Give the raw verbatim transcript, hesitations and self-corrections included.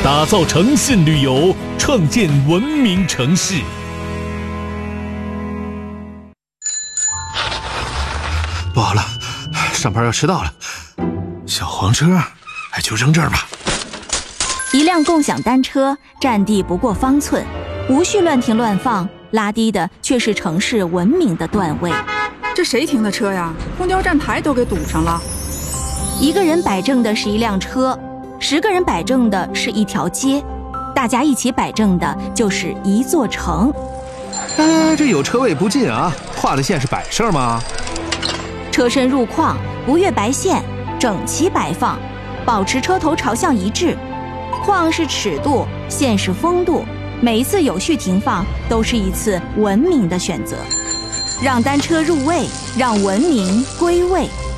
打造诚信旅游，创建文明城市。 不好了，上班要迟到了。小黄车，哎，就扔这儿吧。 一辆共享单车占地不过方寸，无序乱停乱放，拉低的却是城市文明的段位。 这谁停的车呀？公交站台都给堵上了。 一个人摆正的是一辆车，十个人摆正的是一条街，大家一起摆正的就是一座城。 哎，这有车位不进啊，画的线是摆设吗？ 车身入框，不越白线，整齐摆放，保持车头朝向一致。框是尺度，线是风度，每一次有序停放都是一次文明的选择。让单车入位，让文明归位。